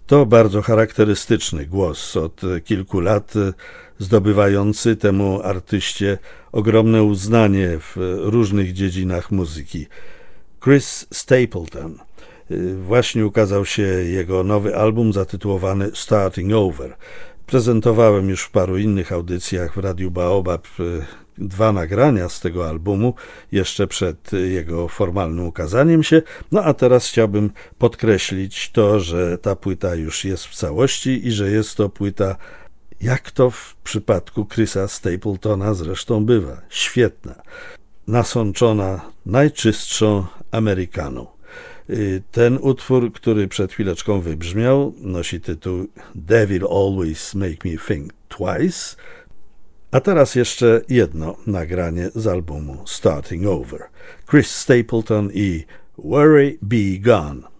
To bardzo charakterystyczny głos, od kilku lat zdobywający temu artyście ogromne uznanie w różnych dziedzinach muzyki. Chris Stapleton. Właśnie ukazał się jego nowy album zatytułowany Starting Over. Prezentowałem już w paru innych audycjach w Radiu Baobab 2 nagrania z tego albumu, jeszcze przed jego formalnym ukazaniem się. No a teraz chciałbym podkreślić to, że ta płyta już jest w całości i że jest to płyta, jak to w przypadku Chrisa Stapletona zresztą bywa, świetna, nasączona najczystszą Amerykaną. Ten utwór, który przed chwileczką wybrzmiał, nosi tytuł Devil Always Make Me Think Twice. A teraz jeszcze jedno nagranie z albumu Starting Over. Chris Stapleton i Worry Be Gone.